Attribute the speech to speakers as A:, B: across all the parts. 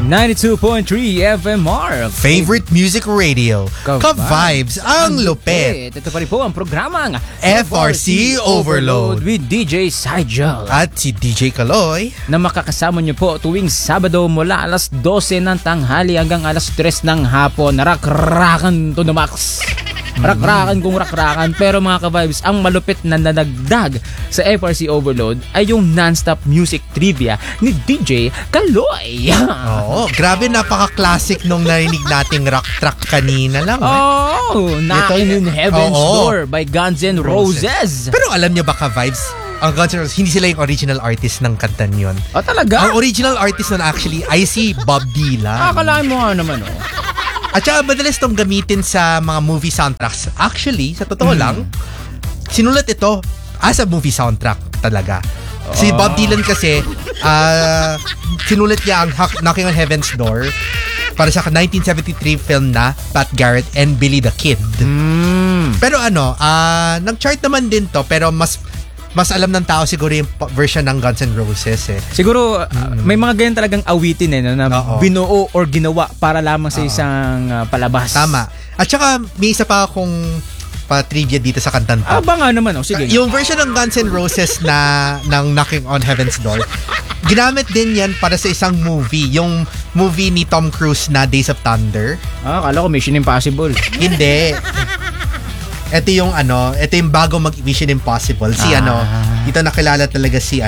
A: 92.3 FMR.
B: Favorite Music Radio. Ka-vibes ang lupit.
A: Ito pa rin po ang programang
B: FRC Overload
A: with DJ Sigel
B: at si DJ Kaloy
A: na makakasama niyo po tuwing Sabado mula alas 12 ng tanghali hanggang alas 3 ng hapon. Rakrakan to the max. Rakrakan kung rakrakan. Pero mga ka-vibes, ang malupit na nadagdag sa FRC Overload ay yung non-stop music trivia ni DJ Kaloy.
B: Oo, grabe, napaka-classic nung narinig nating rock track kanina lang.
A: Knocking in Heaven's Door by Guns N' Roses.
B: Pero alam niyo ba ka-vibes, ang Guns N' Roses, hindi sila yung original artist ng kantan yun.
A: Talaga?
B: Ang original artist nun actually ay si Bob Dylan.
A: Akalain mo nga naman,
B: At saka madalas itong gamitin sa mga movie soundtracks. Actually, sa totoo lang, sinulat ito as a movie soundtrack talaga. Si Bob Dylan kasi, sinulat niya ang Knocking on Heaven's Door para sa 1973 film na Pat Garrett and Billy the Kid. Pero nag-chart naman din to, pero mas alam ng tao siguro yung version ng Guns N' Roses eh.
A: Siguro may mga ganyan talagang awitin na binuo or ginawa para lamang sa isang palabas.
B: Tama. At saka may isa pa akong pa-trivia dito sa kantan to.
A: Ba nga naman, sige.
B: Yung version ng Guns N' Roses ng Knocking on Heaven's Door, ginamit din yan para sa isang movie. Yung movie ni Tom Cruise na Days of Thunder.
A: Akala ko Mission Impossible.
B: Hindi. Ito yung bago mag-Mission Impossible. Dito nakilala talaga si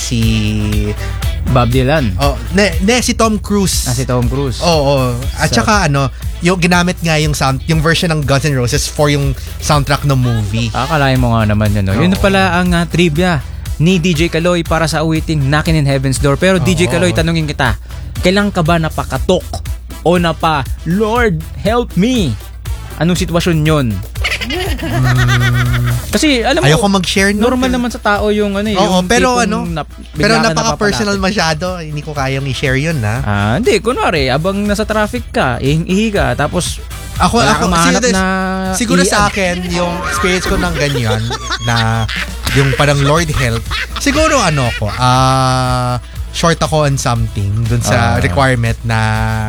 A: Bob Dylan.
B: Si Tom Cruise.
A: Si Tom Cruise.
B: Oo. At saka yung ginamit nga yung version ng Guns N' Roses for yung soundtrack ng movie.
A: Akalain mo nga naman yun. Yun pala ang trivia ni DJ Kaloy para sa awiting Knocking in Heaven's Door. Pero DJ Kaloy, tanungin kita, kailan ka ba napakatok o Lord help me? Anong sitwasyon yun? Kasi alam mo,
B: ayoko mag-share
A: normal naman sa tao yung
B: pero napaka-personal masyado. Hindi ko kayang i-share yun
A: hindi, kunwari abang nasa traffic ka, ihi ka, tapos
B: siguro sa akin yung experience ko ng ganyan na yung parang Lord help, siguro short ako on something dun sa requirement na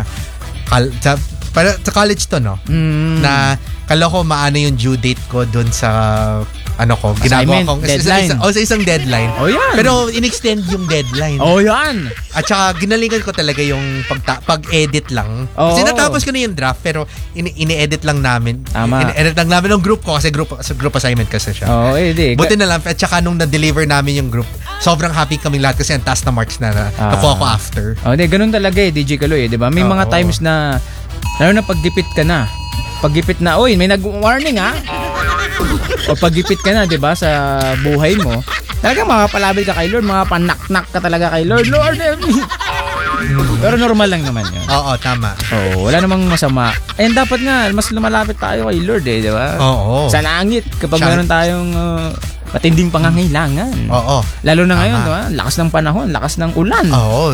B: sa college to na kala ko maano yung due date ko dun sa ginagawa kong
A: deadline.
B: Sa isang deadline.
A: Yan.
B: Pero in-extend yung deadline.
A: Yan.
B: At saka ginalingan ko talaga yung pag-edit lang. Kasi natapos ko na yung draft pero ini-edit lang namin.
A: Tama.
B: In-edit lang namin ng group ko kasi group assignment kasi siya. Buti na lang. At saka nung na-deliver namin yung group, sobrang happy kaming lahat kasi ang task na marks na nakuha ko after.
A: Ganun talaga DJ Kaloy, di ba? May mga times na lalo na paggipit ka na. Paggipit na, may nag-warning o paggipit ka na, 'di ba, sa buhay mo. Talagang makapalapit ka kay Lord, mapanak-nak ka talaga kay Lord. Lord, help me. Pero normal lang naman 'yun.
B: Oo, tama.
A: Wala namang masama. Dapat nga mas lumalapit tayo kay Lord 'di ba?
B: Oo.
A: Sa langit kapag meron tayong matinding pangangailangan.
B: Oo.
A: Lalo na ngayon, 'di ba? Lakas ng panahon, lakas ng ulan.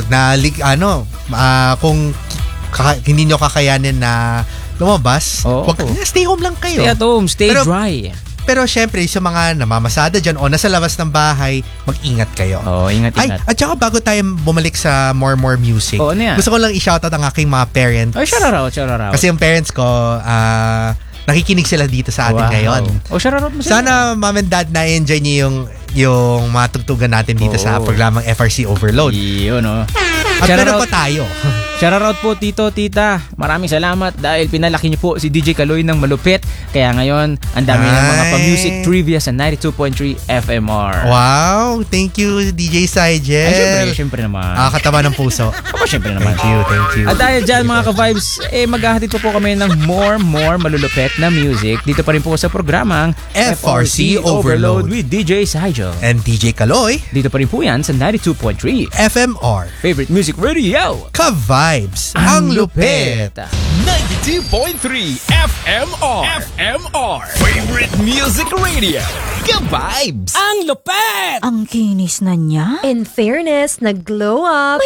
B: Kung hindi nyo kakayanin na lumabas, stay home lang kayo.
A: Stay at home, stay dry.
B: Pero syempre, sa mga namamasada dyan o nasa labas ng bahay, mag-ingat kayo.
A: Ingat.
B: At saka bago tayo bumalik sa more music, gusto ko lang i-shoutout ang aking mga parents.
A: Shout out.
B: Kasi yung parents ko, nakikinig sila dito sa atin ngayon.
A: Shout out mo sila.
B: Sana mom and dad na-enjoy niyo yung mga tugtugan natin dito sa programang FRC Overload.
A: Yun,
B: At meron pa tayo.
A: Shoutout po Tito, Tita. Maraming salamat dahil pinalaki niyo po si DJ Kaloy ng malupit. Kaya ngayon, ang dami ng mga pa-music trivia sa 92.3 FMR.
B: Wow! Thank you, DJ Sigel.
A: Siyempre naman.
B: Kataba ng puso.
A: Siyempre naman.
B: Thank you.
A: At dahil dyan mga ka-vibes, maghahatid po kami ng more malulupit na music dito pa rin po sa programang
B: FRC Overload
A: with DJ Sigel
B: and DJ Kaloy.
A: Dito pa rin po yan sa 92.3
B: FMR.
A: Favorite Music Radio.
B: Ka-vibes ang lupit.
C: 92.3 FMR. Favorite Music Radio. Ka-vibes
A: ang lupit.
D: Ang kinis na niya.
E: In fairness, nag-glow up.